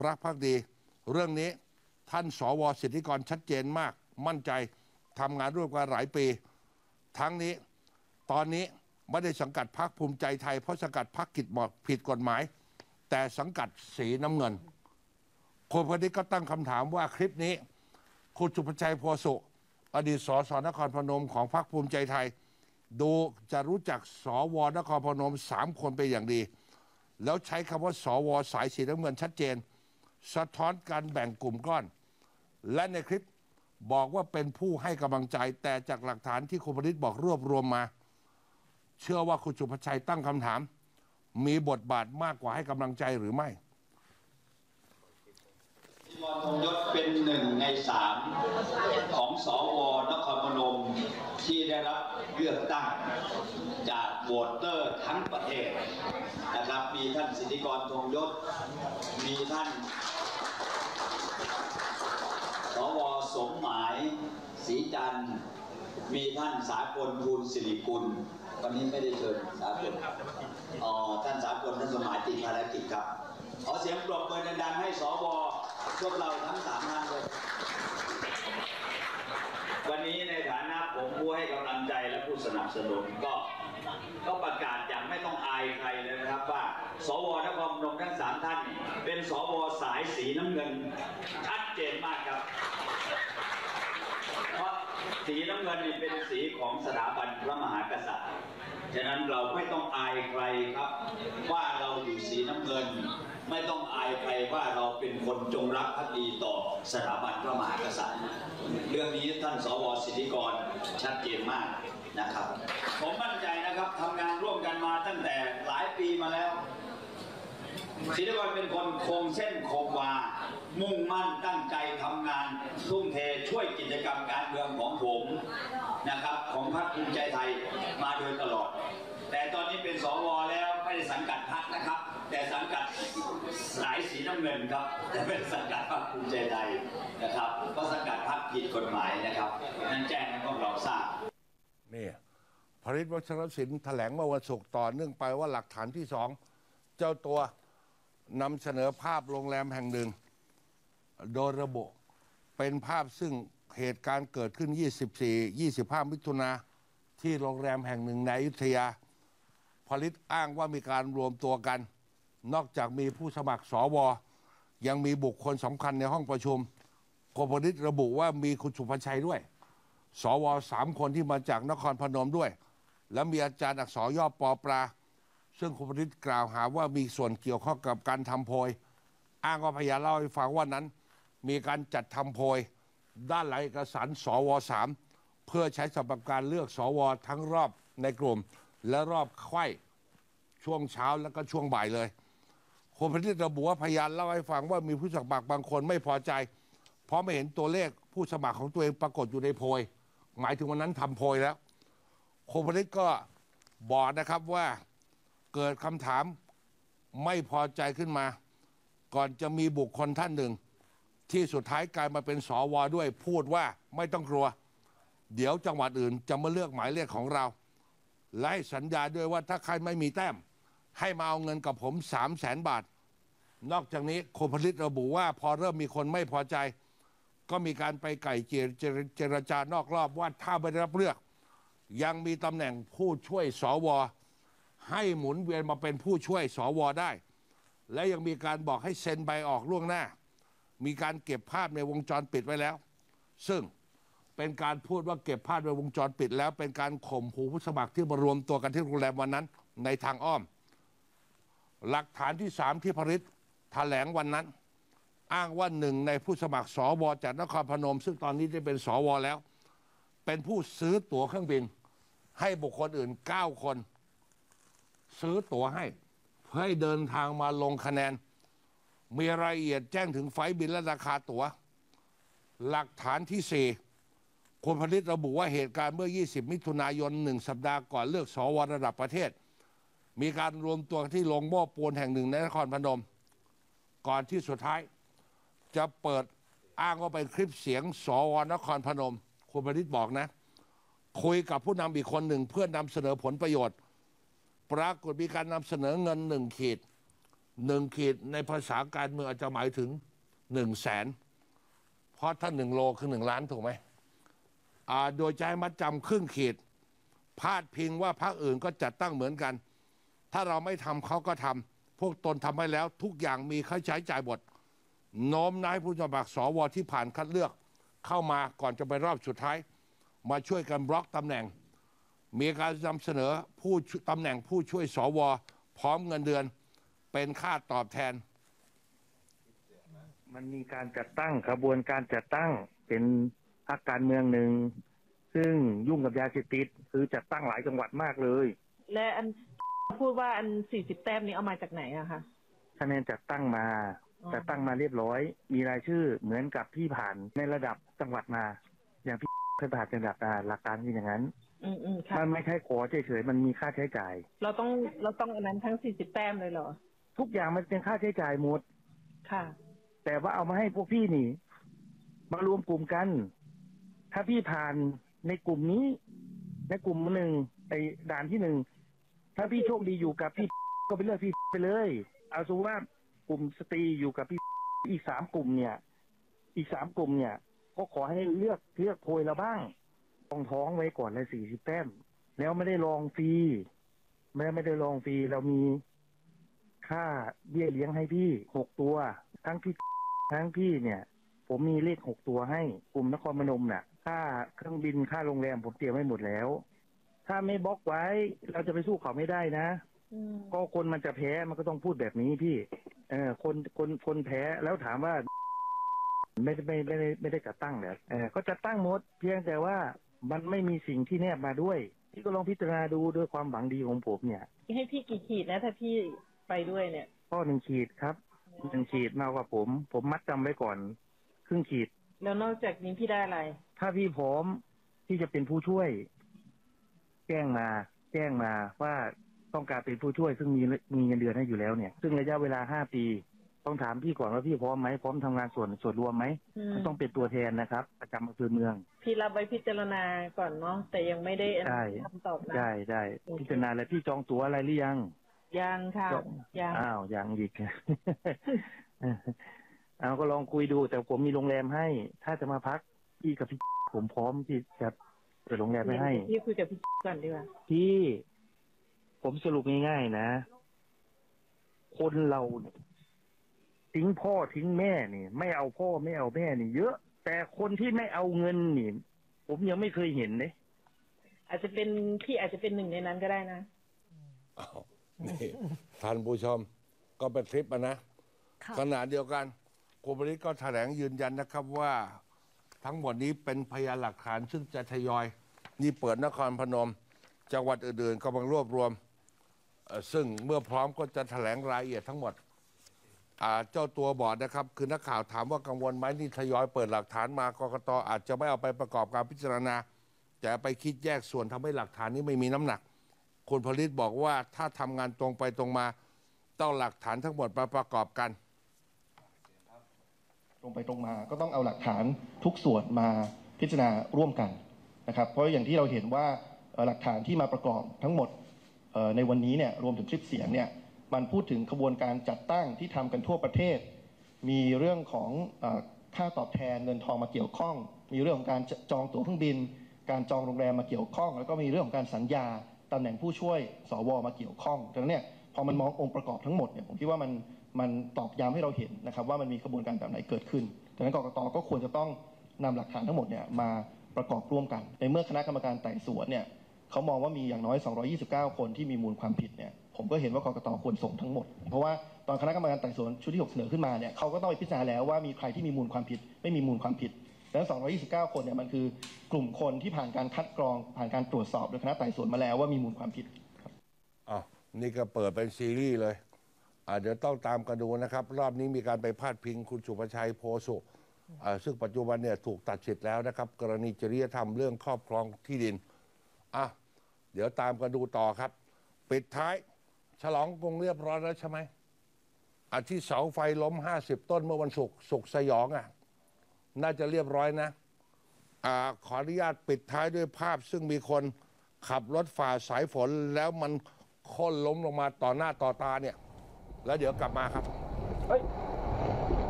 รักภักดีเรื่องนี้ท่านสว.สิทธิกรชัดเจนมากมั่นใจทำงานร่วมกันหลายปีทั้งนี้ตอนนี้ไม่ได้สังกัดพรรคภูมิใจไทยเพราะสังกัดพรรคกิจบอกผิดกฎหมายแต่สังกัดสีน้ำเงินคนคนนี้ก็ตั้งคำถามว่าคลิปนี้คุณสุภชัยโพสุอดีตสสนครพนมของพรรคภูมิใจไทยดูจะรู้จักสวนครพนม3 คนเป็นอย่างดีแล้วใช้คำว่าสวสายสีน้ำเงินชัดเจนสะท้อนการแบ่งกลุ่มก้อนและในคลิปบอกว่าเป็นผู้ให้กำลังใจแต่จากหลักฐานที่คุณพนิษฐ์บอกรวบรวมมาเชื่อว่าคุณสุภชัยตั้งคำถามมีบทบาทมากกว่าให้กำลังใจหรือไม่วรธงยศเป็น1 ใน 3ของสวนครพนมที่ได้รับเลือกตั้งจากโหวตเตอร์ทั้งประเทศนะครับมีท่านสิทธิกรธงยศมีท่านสว.สมหมายศรีจันทร์มีท่านสากลภูลสิริกุลวันนี้ไม่ได้เชิญสากลท่านสากลท่านสมหมายติดภารกิจครับขอเสียงปรบมือดังๆให้สว.พวกเราทั้ง3 ท่านเลยวันนี้ในฐานะผมผู้ให้กำลังใจและผู้สนับสนุนก็ประกาศอย่างไม่ต้องอายใครเลยนะครับว่าสวนครพนมทั้ง3 ท่านเป็นสว.สายสีน้ำเงินชัดเจนมากครับเพราะสีน้ำเงินนี่เป็นสีของสถาบันพระมหากษัตริย์ฉะนั้นเราไม่ต้องอายใครครับว่าเราอยู่สีน้ำเงินไม่ต้องอายใครว่าเราเป็นคนจงรักภักดีต่อสถาบันพระมหากษัตริย์เรื่องนี้ท่านสว.สิทธิกรชัดเจนมากนะครับผมมั่นใจนะครับทำงานร่วมกันมาตั้งแต่หลายปีมาแล้วสิทธิกรเป็นคนคงเส้นคงวามุ่งมั่นตั้งใจทำงานทุ่มเทช่วยกิจกรรมการเมืองของผมนะครับของพรรคภูมิใจไทยมาโดยตลอดแต่ตอนนี้เป็นสว.แล้วไม่ได้สังกัดพรรคนะครับแต่สังกัดสายสีน้ำเงินครับแต่เป็นสังกัดพรรคภูมิใจไทยนะครับก็สังกัดพรรคผิดกฎหมายนะครับนั่นแจ้งให้พวกเราทราบนี่พริตวัชรศิลป์แถลงเมื่อวันศุกร์ต่อเนื่องไปว่าหลักฐานที่2เจ้าตัวนำเสนอภาพโรงแรมแห่งหนึ่งโดยระบุเป็นภาพซึ่งเหตุการณ์เกิดขึ้น24-25 มิถุนาที่โรงแรมแห่งหนึ่งในอยุธยาพริตอ้างว่ามีการรวมตัวกันนอกจากมีผู้สมัครสว.ยังมีบุคคลสำคัญในห้องประชุมคุณพริตระบุว่ามีคุณสุภชัยด้วยสว3 คนที่มาจากนครพนมด้วยและมีอาจารย์อักษรย่อปอปลาซึ่งคุณพนิษฐ์กล่าวหาว่ามีส่วนเกี่ยวข้องกับการทำโพยอ้างว่าพยานเล่าให้ฟังว่านั้นมีการจัดทำโพยด้านหลังเอกสารสว3เพื่อใช้สำหรับการเลือกสวทั้งรอบในกลุ่มและรอบไขว้ช่วงเช้าแล้วก็ช่วงบ่ายเลยคุณพนิษฐ์ระบุว่าพยานเล่าให้ฟังว่ามีผู้สมัครบางคนไม่พอใจเพราะไม่เห็นตัวเลขผู้สมัครของตัวเองปรากฏอยู่ในโพยหมายถึงวันนั้นทำโพยแล้วคุณพนิษฐ์ก็บอกนะครับว่าเกิดคำถามไม่พอใจขึ้นมาก่อนจะมีบุคคลท่านหนึ่งที่สุดท้ายกลายมาเป็นสวด้วยพูดว่าไม่ต้องกลัวเดี๋ยวจังหวัดอื่นจะมาเลือกหมายเลขของเราและให้สัญญาด้วยว่าถ้าใครไม่มีแต้มให้มาเอาเงินกับผม300,000 บาทนอกจากนี้คุณพนิษฐ์ระบุว่าพอเริ่มมีคนไม่พอใจก็มีการไปไก่เจรจานอกรอบว่าถ้าไม่ได้รับเลือกยังมีตำแหน่งผู้ช่วยสวให้หมุนเวียนมาเป็นผู้ช่วยสวได้และยังมีการบอกให้เซ็นใบออกล่วงหน้ามีการเก็บภาพในวงจรปิดไว้แล้วซึ่งเป็นการพูดว่าเก็บภาพในวงจรปิดแล้วเป็นการข่มขู่ผู้สมัครที่มารวมตัวกันที่โรงแรมวันนั้นในทางอ้อมหลักฐานที่3ที่พริตแถลงวันนั้นอ้างว่า1ในผู้สมัครสวจากนครพนมซึ่งตอนนี้ได้เป็นสวแล้วเป็นผู้ซื้อตั๋วเครื่องบินให้บุคคลอื่น9 คนซื้อตั๋วให้เพื่อให้เดินทางมาลงคะแนนมีรายละเอียดแจ้งถึงไฟล์บินและราคาตั๋วหลักฐานที่4คุณพนิษฐ์ระบุว่าเหตุการณ์เมื่อ20 มิถุนายน1 สัปดาห์ก่อนเลือกสวระดับประเทศมีการรวมตัวที่โรงหม้อปูนแห่งหนึ่งในนครพนมก่อนที่สุดท้ายจะเปิดอ้างว่าเป็นคลิปเสียงสวนครพนมคุณพนิษฐ์บอกนะคุยกับผู้นำอีกคนหนึ่งเพื่อนำเสนอผลประโยชน์ปรากฏมีการนำเสนอเงิน1 ขีด 1 ขีดในภาษาการเมืองอาจจะหมายถึง100,000เพราะถ้า1 โลคือ1 ล้านถูกไหมโดยใช้มัดจำ0.5 ขีดพาดพิงว่าพรรคอื่นก็จัดตั้งเหมือนกัน ถ้าเราไม่ทำเขาก็ทำพวกตนทำให้แล้วทุกอย่างมีค่าใช้จ่ายหมดโน้มน้าวผู้สมัครสวที่ผ่านคัดเลือกเข้ามาก่อนจะไปรอบสุดท้ายมาช่วยกันบล็อกตำแหน่งมีการนำเสนอตำแหน่งผู้ช่วยสวพร้อมเงินเดือนเป็นค่าตอบแทนมันมีการจัดตั้งขบวนการจัดตั้งเป็นพรรคการเมืองหนึ่งซึ่งยุ่งกับยาเสพติดคือจัดตั้งหลายจังหวัดมากเลยและอันพูดว่าอัน40 แต้มนี้เอามาจากไหนอะคะคะแนนจัดตั้งมาเรียบร้อยมีรายชื่อเหมือนกับที่ผ่านในระดับจังหวัดมาอย่างพี่เคยผ่านจังหวัดหลักการคืออย่างนั้นมันไม่ใช่ขอเฉยๆมันมีค่าใช้จ่ายเราต้องอันนั้นทั้ง40 แต้มเลยเหรอทุกอย่างมันเป็นค่าใช้จ่ายหมดค่ะแต่ว่าเอามาให้พวกพี่นี่มารวมกลุ่มกันถ้าพี่ผ่านในกลุ่มนี้ในกลุ่มหนึ่งไอ้ด่านที่1ถ้าพี่โชคดีอยู่กับพี่ก็ไปเลือกพี่ไปเลยเอาสมมติว่ากลุ่มสตรีอยู่กับพี่อีก3 กลุ่มเนี่ยก็ขอให้เลือกโพยเราบ้างท้องไว้ก่อนเลย40 แต้มแล้วไม่ได้ลองฟรีไม่ได้ลองฟรีเรามีค่าเบี้ยเลี้ยงให้พี่6 ตัวทั้งพี่เนี่ยผมมีเลข6 ตัวให้กลุ่มนครพนมน่ะค่าเครื่องบินค่าโรงแรมผมเตรียมไว้หมดแล้วถ้าไม่บล็อกไว้เราจะไปสู้เขาไม่ได้นะก็คนมันจะแพ้มันก็ต้องพูดแบบนี้พี่คนแพ้แล้วถามว่าไม่ได้จัดตั้งเหรอก็จัดตั้งหมดเพียงแต่ว่ามันไม่มีสิ่งที่แนบมาด้วยพี่ก็ลองพิจารณาดูด้วยความหวังดีของผมเนี่ยให้พี่กี่ขีดนะถ้าพี่ไปด้วยเนี่ยก็1 ขีดครับ1 ขีดมากกว่าผมมัดจำไว้ก่อน0.5 ขีดแล้วนอกจากนี้พี่ได้อะไรถ้าพี่พร้อมที่จะเป็นผู้ช่วยแจ้งมาว่าต้องการเป็นผู้ช่วยซึ่งมีเงินเดือนให้อยู่แล้วเนี่ยซึ่งระยะเวลา5 ปีต้องถามพี่ก่อนว่าพี่พร้อมไหมพร้อมทำงานส่วนรวมไหมต้องเป็นตัวแทนนะครับประจำอำเภอเมืองพี่รับไว้พิจารณาก่อนเนาะแต่ยังไม่ได้คำตอบนะได้พิจารณาแล้วพี่จองตั๋วอะไรหรือยังยังค่ะยังยังอีกเอาก็ลองคุยดูแต่ผมมีโรงแรมให้ถ้าจะมาพักพี่กับพี่ผมพร้อมที่จะเปิดโรงแรมไปให้พี่คุยกับพี่ก่อนดีกว่าพี่ผมสรุปง่ายๆนะคนเราทิ้งพ่อทิ้งแม่นี่ไม่เอาพ่อไม่เอาแม่นี่เยอะแต่คนที่ไม่เอาเงินนี่ผมยังไม่เคยเห็นเลยอาจจะเป็น1 ในนั้นก็ได้นะนี่ท่านผู้ชมก็เป็นคลิปนะขณะเดียวกันคุณบริษก็แถลงยืนยันนะครับว่าทั้งหมดนี้เป็นพยานหลักฐานซึ่งจะทยอยนี่เปิดนครพนมจังหวัดอื่นๆกำลังรวบรวมซึ่งเมื่อพร้อมก็จะแถลงรายละเอียดทั้งหมดเจ้าตัวบอกนะครับคือนักข่าวถามว่ากังวลไหมนี่ทยอยเปิดหลักฐานมากกต.อาจจะไม่เอาไปประกอบการพิจารณาแต่ไปคิดแยกส่วนทำให้หลักฐานนี้ไม่มีน้ำหนักคุณผลิตบอกว่าถ้าทำงานตรงไปตรงมาต้องหลักฐานทั้งหมดมาประกอบกันตรงไปตรงมาก็ต้องเอาหลักฐานทุกส่วนมาพิจารณาร่วมกันนะครับเพราะอย่างที่เราเห็นว่าหลักฐานที่มาประกอบทั้งหมดในวันนี้เนี่ยรวมถึงคลิปเสียงเนี่ยมันพูดถึงขบวนการจัดตั้งที่ทำกันทั่วประเทศมีเรื่องของค่าตอบแทนเงินทองมาเกี่ยวข้องมีเรื่องของการจองตั๋วเครื่องบินการจองโรงแรมมาเกี่ยวข้องแล้วก็มีเรื่องของการสัญญาตำแหน่งผู้ช่วยสวมาเกี่ยวข้องดังนั้นเนี่ยพอมันมององค์ประกอบทั้งหมดเนี่ยผมคิดว่ามันตอกย้ำให้เราเห็นนะครับว่ามันมีกระบวนการแบบไหนเกิดขึ้นดังนั้นกกต.ก็ควรจะต้องนำหลักฐานทั้งหมดเนี่ยมาประกอบร่วมกันในเมื่อคณะกรรมการไต่สวนเนี่ยเขามองว่ามีอย่างน้อย229 คนที่มีมูลความผิดเนี่ยผมก็เห็นว่ากกต.ควรส่งทั้งหมดเพราะว่าตอนคณะกรรมการไต่สวนชุดที่6เสนอขึ้นมาเนี่ยเขาก็ต้องไปพิจารณาแล้วว่ามีใครที่มีมูลความผิดไม่มีมูลความผิดดังนั้น229 คนเนี่ยมันคือกลุ่มคนที่ผ่านการคัดกรองผ่านการตรวจสอบโดยคณะไต่สวนมาแล้วว่ามีมูลความผิดนี่ก็เปิดเป็นซีรีส์เลยเดี๋ยวต้องตามกันดูนะครับรอบนี้มีการไปพาดพิงคุณสุภชัยโพสุซึ่งปัจจุบันเนี่ยถูกตัดสิทธิ์แล้วนะครับกรณีจริยธรรมเรื่องครอบครองที่ดินเดี๋ยวตามกันดูต่อครับปิดท้ายฉลองกรุงเรียบร้อยแล้วใช่ไหมที่เสาไฟล้ม50 ต้นเมื่อวันศุกร์สยองน่าจะเรียบร้อยนะขออนุญาตปิดท้ายด้วยภาพซึ่งมีคนขับรถฝ่าสายฝนแล้วมันโค่นล้มลงมาต่อหน้าต่อตาเนี่ยแล้วเดี๋ยวกลับมาครับเฮ้ย